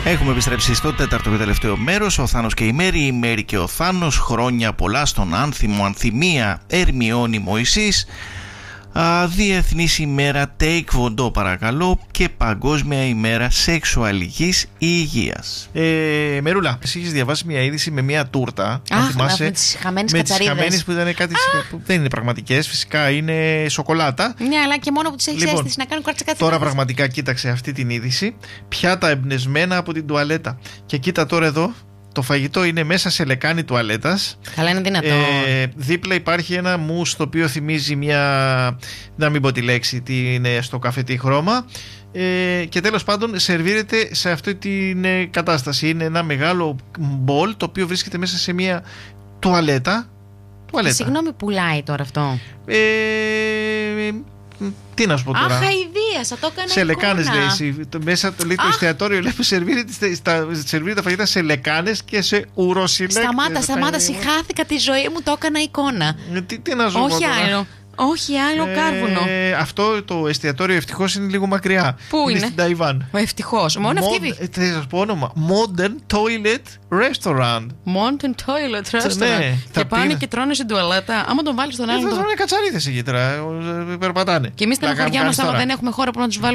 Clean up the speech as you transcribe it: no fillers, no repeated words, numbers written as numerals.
Έχουμε επιστρέψει στο τέταρτο και τελευταίο μέρος. Ο Θάνος και η Μέρη, η Μέρη και ο Θάνος. Χρόνια πολλά στον Άνθιμο, Ανθιμία, Ερμιόνη, Μωυσής. Διεθνής ημέρα Τέικβοντό παρακαλώ και Παγκόσμια ημέρα σεξουαλικής υγείας. Μερούλα, εσύ έχεις διαβάσει μια είδηση με μια τούρτα. Αχ, με τις χαμένες κατσαρίδες. Με τις χαμένες που ήταν κάτι που δεν είναι πραγματικές, φυσικά είναι σοκολάτα. Ναι, αλλά και μόνο που τις έχεις αίσθηση να κάνουν κάρτσα. Τώρα πραγματικά κοίταξε αυτή την είδηση. Πιάτα εμπνευσμένα από την τουαλέτα. Και κοίτα τώρα εδώ. Το φαγητό είναι μέσα σε λεκάνη τουαλέτας. Καλά, είναι δυνατό. Δίπλα υπάρχει ένα μους το οποίο θυμίζει μια. Να μην πω τη λέξη, τι είναι στο καφετή χρώμα. Και τέλος πάντων σερβίρεται σε αυτή την κατάσταση. Είναι ένα μεγάλο μπολ το οποίο βρίσκεται μέσα σε μια τουαλέτα. Συγγνώμη, πουλάει τώρα αυτό? Τι να σου πω τώρα. Αχ, αηδία, το έκανα. Σε λεκάνες λέει. Μέσα το εστιατόριο λέει που σερβίρει τα φαγητά σε λεκάνες και σε ουροσυλλέκτες. Σταμάτα, συχάθηκα τη ζωή μου, το έκανα εικόνα. Τι να σου πω τώρα. Όχι άλλο κάρβουνο. Αυτό το εστιατόριο ευτυχώς είναι λίγο μακριά. Πού είναι? Στην Ταϊβάν. Ευτυχώς. Μόνο αυτή. Θα σας πω όνομα. Modern Toilet Restaurant. Modern Toilet Restaurant. Ναι, και πάνε και τρώνε στην τουαλέτα. Άμα τον βάλεις στον άλλον. Θα τρώνε κατσαρίδες εκεί τώρα. Περπατάνε. Και εμείς στεναχωριάμαστε άμα δεν έχουμε χώρο που να τους βάλουμε.